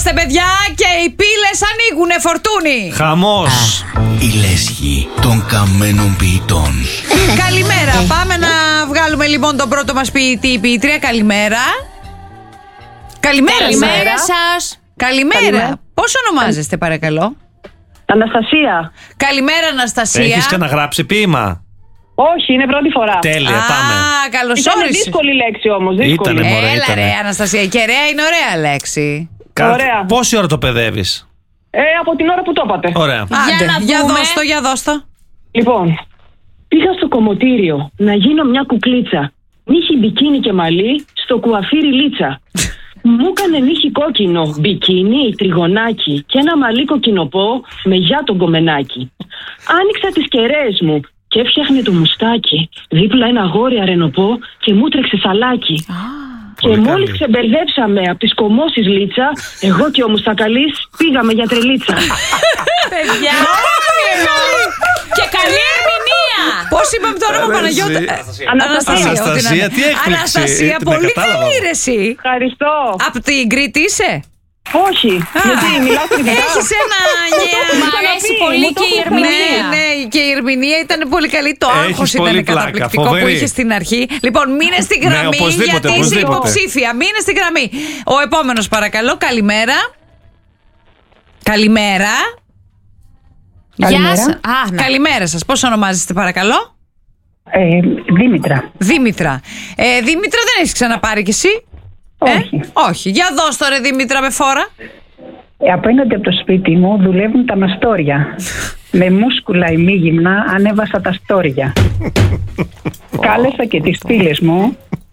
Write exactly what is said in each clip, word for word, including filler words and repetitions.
είμαστε, παιδιά, και οι πύλες ανοίγουνε, Φορτούνη. Χαμός. Η λέσχη των καμένων ποιητών. Καλημέρα. Πάμε να βγάλουμε λοιπόν τον πρώτο μας ποιητή ή ποιήτρια. Καλημέρα. Καλημέρα, Καλημέρα σας. σας. Καλημέρα. Καλημέρα. Πώς ονομάζεστε, παρακαλώ? Αναστασία. Καλημέρα, Αναστασία. Έχεις ξαναγράψει ποίημα? Όχι, είναι πρώτη φορά. Τέλεια, πάμε. Α, καλώς Ήταν όρισες. δύσκολη λέξη όμως. Δύσκολη. Ήτανε, μωρέ, Έλα ήτανε. ρε, Αναστασία. Η κεραία είναι ωραία λέξη. Κα- Ωραία. Πόση ώρα το παιδεύεις? Ε, από την ώρα που το είπατε. Ωραία. Άντε, να για δούμε. δώσ' το, για δώσ' το. Λοιπόν, πήγα στο κομμωτήριο να γίνω μια κουκλίτσα. Νύχι μπικίνι και μαλλί, στο κουαφίρι λίτσα. Μου έκανε νύχι κόκκινο, μπικίνι, τριγωνάκι και ένα μαλλί κοκκινοπό με γιά τον κομμενάκι. Άνοιξα τις κεραίες μου και έφτιαχνε το μουστάκι. Δίπλα ένα γόρι αρενοπό και μου τρέξε σαλάκι. Και Πολύ μόλις καλή. ξεμπερδέψαμε από τις κομμώσεις λίτσα, εγώ και ο Μουστακαλής πήγαμε για τρελίτσα. Παιδιά. Και καλή ερμηνεία. Πώς είπαμε το όνομα, Ρε, Παναγιώτα? εσύ. Ε, Αναστασία. ό,τι να Αναστασία, είναι. τι έκπληξη. Αναστασία, Ε, την πολύ κατάλαβα. καλή ρε εσύ. Ευχαριστώ. Από την Κρήτη είσαι? Όχι. Γιατί μιλάω κριτικά. Έχεις ένα νέα. Μ' αρέσει πολύ και η ερμηνεία. Ναι, ναι, και η ερμηνεία ήταν πολύ καλή. Το Έχεις άγχος πολύ ήταν πλάκα, καταπληκτικό που φοβερή. είχε στην αρχή. Λοιπόν, μείνε στην Ναι, γραμμή, οπωσδήποτε, γιατί είσαι οπωσδήποτε. υποψήφια. Μείνε στην γραμμή. Ο επόμενος, παρακαλώ. Καλημέρα. Καλημέρα. Γεια σας. Α, να. Καλημέρα σας. Πώς ονομάζεστε, παρακαλώ? Ε, Δήμητρα. Δήμητρα. Ε, Δήμητρα, δεν έχεις ξαναπάρει κι εσύ? Όχι. Ε? Όχι. Για δώσ' το ρε Δήμητρα με φόρα. Ε, απέναντι από το σπίτι μου δουλεύουν τα μαστόρια. Με μούσκουλα ημίγυμνα ανέβασα τα στόρια. Κάλεσα και τις φίλες μου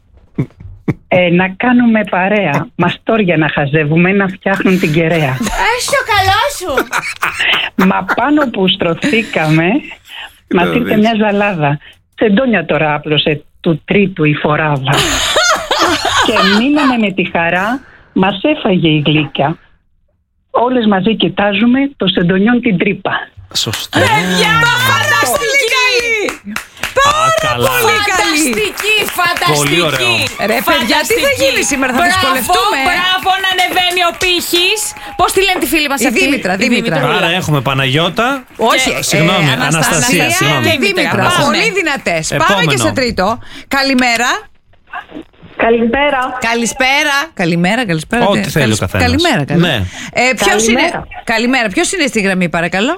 ε, να κάνουμε παρέα. Μαστόρια να χαζεύουμε, να φτιάχνουν την κεραία. Έστω καλό σου. Μα πάνω που στρωθήκαμε, μας ήρθε μια ζαλάδα. Σεντόνια τώρα άπλωσε του τρίτου η φοράδα. Και μείναμε με τη χαρά, μας έφαγε η γλύκια. Όλες μαζί κοιτάζουμε το σεντονιόν την τρύπα. Σωστό. Φανταστική! καλά. Πολύ καλή. Φανταστική, φανταστική. Πολύ ωραίο. Ρε παιδιά, τι θα γίνει σήμερα, θα δυσκολευτούμε. Μπράβο, να ανεβαίνει ο πύχης. Πώς τη λένε τη φίλη μας Η αυτή? Δήμητρα, Η Δήμητρα. Άρα έχουμε Παναγιώτα. Όχι, Και- συγγνώμη, ε, Αναστασία, συγγνώμη. και Δήμητρα. Πάμε. Πολύ δυνατές. Πάμε Επόμενο. και σε τρίτο. Καλημέρα. Καλησπέρα. Καλησπέρα. Καλημέρα, καλησπέρα. Ό,τι Τι- θέλει ο καλησ- καθένας. Καλημέρα, καλημέρα. Ναι. Ε, ποιος Καλημέρα. είναι... Καλημέρα. Ποιος είναι στη γραμμή, παρακαλώ?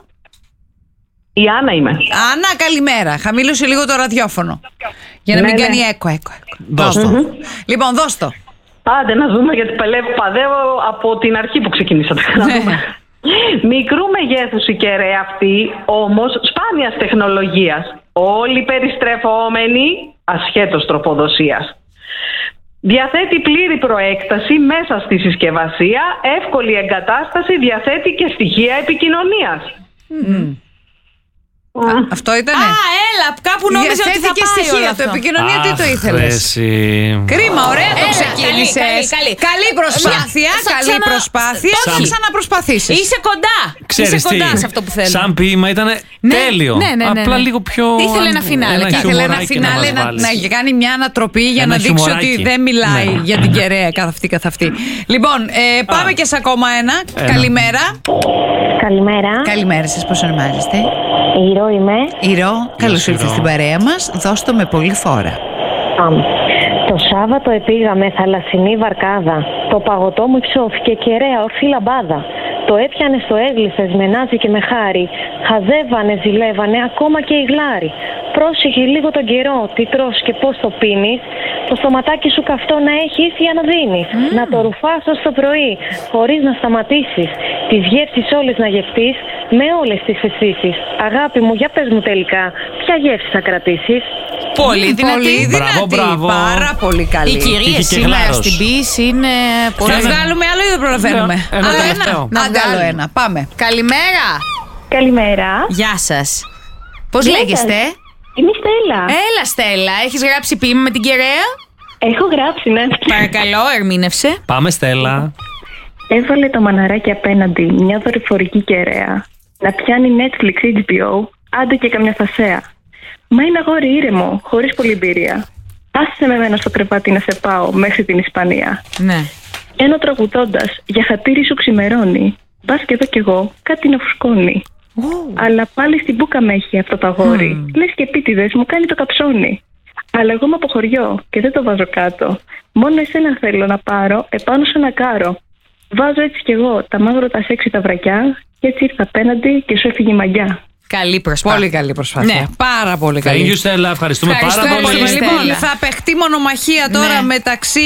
Η Άννα είμαι. Άννα, καλημέρα. Χαμήλωσε λίγο το ραδιόφωνο. Για να Ναι, μην ναι. κάνει έκο, έκο, έκο. Δώσ' το. Λοιπόν, δώσ' το. Άντε να δούμε, γιατί παλεύω, παδεύω από την αρχή που ξεκινήσατε. Να Ναι. δούμε. Μικρού μεγέθους η κεραία αυτή, όμως σπάνιας τεχνολογίας. Όλοι περιστρεφόμενοι, ασχέτως τροφοδοσίας. Διαθέτει πλήρη προέκταση μέσα στη συσκευασία, εύκολη εγκατάσταση, διαθέτει και στοιχεία επικοινωνίας. Αυτό ήτανε. Α, έλα, κάπου νόμιζα ότι θα Διαθέτει και πάει όλο στοιχεία. Το αυτό. επικοινωνία τι το Αχ, ήθελες? εσύ. Κρίμα, ωραία το Έλα, ξεκίνησες. καλή, καλή, καλή. προσπάθεια, Σα- καλή ξανα- προσπάθεια. Σαν- Θα ξαναπροσπαθήσεις. Είσαι κοντά. Ξέρεις Είσαι κοντά τι, σε αυτό που θέλω. σαν ποίημα ήταν τέλειο. ναι, ναι, ναι, Απλά ναι. λίγο πιο. Ήθελε ένα φινάλε, ένα και Ήθελε ένα χιουμοράκι φινάλε μας να, βάλεις. να κάνει μια ανατροπή για Ένα να δείξει χιουμοράκι. ότι δεν μιλάει Ναι. για την κεραία καθ' αυτή καθ' αυτή. Λοιπόν, ε, πάμε και σε ακόμα ένα. Ένα. Καλημέρα. Καλημέρα. Καλημέρα σας, πώς ονομάζεστε? Ηρώ είμαι. Ηρώ, καλώς σου, ήρθες Ηρώ. στην παρέα μας. Δώσ' το με πολύ φόρα. Πάμε. Το Σάββατο επήγα με θαλασσινή βαρκάδα. Το παγωτό μου υψώθηκε κεραία ορθή λαμπάδα. Το έπιανε στο έγλυφες με νάζι και με χάρη. Χαζεύανε, ζηλεύανε, ακόμα και οι γλάροι. Πρόσεχε λίγο τον καιρό, τι τρως και πώς το πίνεις. Το στοματάκι σου καυτό να έχεις για να δίνεις. Να το ρουφάς ως το πρωί, χωρίς να σταματήσεις. Τις γεύσεις όλες να γευτείς, με όλες τις αισθήσεις. Αγάπη μου, για πες μου τελικά, ποια γεύση θα κρατήσεις? Πολύ δυνατή. Πολύ Μπράβο, δυνατή. μπράβο. Πάρα πολύ καλή. Οι Είχε κυρίες και σήμερα γλάρος. στην ποίηση είναι πολύ. Θα βγάλουμε άλλο ή δεν προλαβαίνουμε? Ένα Άλλο τελευταίο. ένα. Άντε άλλο ένα. Πάμε. Καλημέρα. Καλημέρα. Γεια σας. Πώς Γεια λέγεστε? σας. Είμαι η Στέλλα. Έλα Στέλλα, έχεις γράψει ποίημα με την κεραία? Έχω γράψει, ναι. Παρακαλώ, ερμήνευσε. Πάμε, Στέλλα. Έβαλε το μαναράκι απέναντι μια δορυφορική κεραία. Να πιάνει Netflix, έιτς μπι ο, άντε και καμιά φασέα. Μα είναι αγόρι ήρεμο, χωρίς πολλή εμπειρία. Άσε με εμένα στο κρεβάτι να σε πάω μέχρι την Ισπανία. Ναι. Ένα τραγουδώντας για χατήρι σου ξημερώνει. Μπας και εδώ κι εγώ κάτι να φουσκώνει. Oh. Αλλά πάλι στην μπούκα με έχει αυτό το αγόρι. Mm. Λες και επίτηδες μου κάνει το καψόνι. Αλλά εγώ είμαι από χωριό και δεν το βάζω κάτω. Μόνο εσένα θέλω να πάρω επάνω σε ένα κάρο. Βάζω έτσι κι εγώ τα μαύρα τα σεξι τα βρακιά και έτσι ήρθα απέναντι και σου έφυγε η μαγιά. Καλή προσπάθεια. Πολύ καλή προσπάθεια. Ναι. Πάρα πολύ καλή. Thank you, Στέλλα. Ευχαριστούμε, Ευχαριστούμε πάρα πολύ. Λοιπόν, θα παιχτεί μονομαχία τώρα ναι. μεταξύ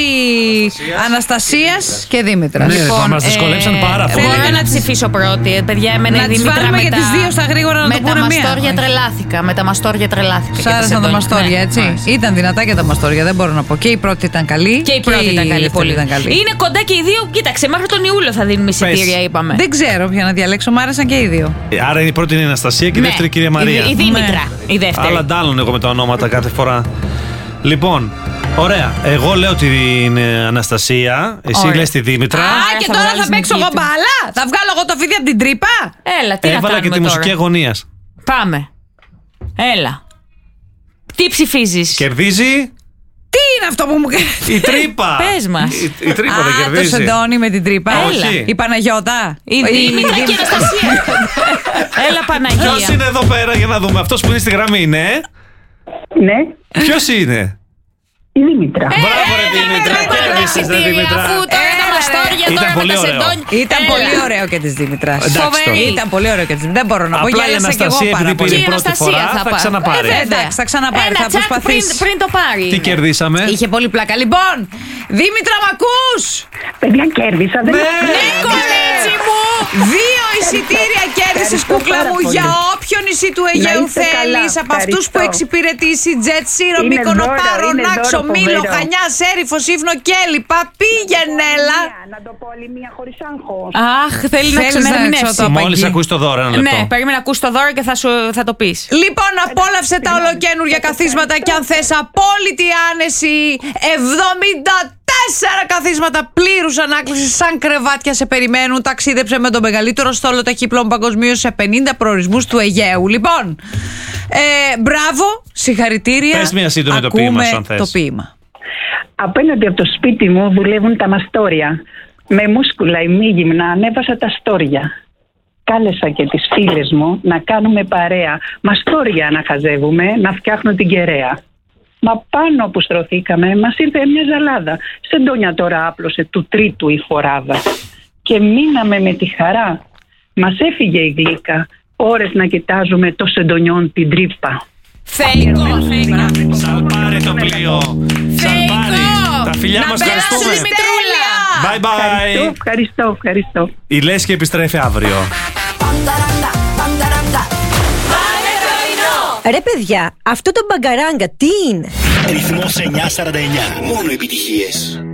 Αναστασίας και Δήμητρας. Ναι, λοιπόν, μας δυσκολέψαν ε, πάρα πολύ. Θέλω να τις αφήσω πρώτη. Παιδιά, εμένα να η Δήμητρα βάλουμε για τις δύο στα γρήγορα να το πούνε μία. Με τα μαστόρια τρελάθηκα. Με τα μαστόρια τρελάθηκα. Σ' άρεσαν τα μαστόρια, έτσι. Ήταν δυνατά και τα μαστόρια, δεν μπορώ να πω. Και η πρώτη ήταν καλή. Και η πρώτη ήταν καλή. Πολύ ήταν καλή. Είναι κοντά και οι δύο. Κοίταξε, μέχρι τον Ιούλιο θα δίνουμε εισιτήρια, είπαμε. Δεν ξέρω ποια να διαλέξω, μου άρεσαν και οι δύο. Άρα η πρώτη είναι η Αναστασία και η δεύτερη κυρία Μαρία. Η Δήμητρα, η δεύτερη. Αλλά ντάλλον εγώ με τα ονόματα κάθε φορά. Λοιπόν, ωραία. Εγώ λέω την Αναστασία, εσύ λες τη Δήμητρα. Α, και τώρα θα παίξω εγώ μπάλα. Θα βγάλω εγώ το φίδι από την τρύπα. Έλα, τι να κάνουμε Έβαλα και τη μουσική αγωνίας. Πάμε. Έλα. Τι ψηφίζεις? Κερδίζει. Τι είναι αυτό που μου κάνεις? Η τρύπα. Πες μας. Η, η τρύπα δεν κερδίζει. Α, το Σεντόνι με την τρύπα. Όχι. Η Παναγιώτα. Η Δήμητρα και η Αναστασία. Έλα Παναγία. Ποιος είναι εδώ πέρα για να δούμε? Αυτός που είναι στη γραμμή είναι? Ναι. Ποιος είναι? Η Δήμητρα. Μπράβο ρε Δήμητρα. Κέρδισες ρε Δήμητρα. Ήταν πολύ ωραίο. Ήταν πολύ ωραίο και της Δήμητρας. Ήταν πολύ ωραίο και της Δήμητρας. Δεν μπορώ να πω. Απλά η Αναστασία επειδή πήρε πρώτη φορά θα ξαναπάρει. Εντάξει, θα ξαναπάρει. Θα προσπαθήσει. Πριν το πάρει. Τι κερδίσαμε? Είχε πολύ πλάκα. Λοιπόν, Δήμητρα, μ' ακούς? Παιδιά, κέρδισα. Ναι, κορίτσι μου! Δύο εισιτήρια κέρδισες, κούκλα μου, για όποιο νησί του Αιγαίου θέλεις. Από αυτούς που εξυπηρετήσει Jet, Σύρο, Μύκονο, Πάρο, Νάξο, Μήλο, Χανιά, Σέριφο, Σύφνο και λοιπά. Πήγαινε, έλα. Να το πω άλλη μία χωρίς άγχος. Αχ, θέλει να ξαναερμηνεύσει. Μόλις ακούσει το δώρο, ένα λεπτό. Ναι, περίμενα να ακούσει το δώρο και θα, σου, θα το πεις. Λοιπόν, απόλαυσε τα ολοκαίνουργια καθίσματα και αν θες απόλυτη άνεση, εβδομήντα τέσσερα καθίσματα πλήρους ανάκλησης σαν κρεβάτια σε περιμένουν. Ταξίδεψε με το μεγαλύτερο στόλο ταχύπλων παγκοσμίως σε πενήντα προορισμούς του Αιγαίου. Λοιπόν, ε, μπράβο, συγχαρητήρια. Πες μια σύντομη το ποίημα σου αν θες. Το ποίημα. Απέναντι από το σπίτι μου δουλεύουν τα μαστόρια. Με μούσκουλα ημίγυμνα ανέβασα τα στόρια. Κάλεσα και τις φίλες μου να κάνουμε παρέα. Μαστόρια να χαζεύουμε, να φτιάχνω την κεραία. Μα πάνω που στρωθήκαμε μας ήρθε μια ζαλάδα. Σεντόνια τώρα άπλωσε του τρίτου η φοράδα. Και μείναμε με τη χαρά. Μας έφυγε η γλύκα. Ώρες να κοιτάζουμε το σεντονιόν την τρύπα. Θεϊκό, θεϊκό. Σαλπάρε το πλοίο. Σαλπάρε. Τα φιλιά μας, ευχαριστούμε. Bye bye. Ευχαριστώ, ευχαριστώ. Η Λέσχη επιστρέφει αύριο. Ρε παιδιά, αυτό το μπαγκαράγκα τι είναι? Ρυθμός εννιακόσια σαράντα εννιά. Μόνο επιτυχίες.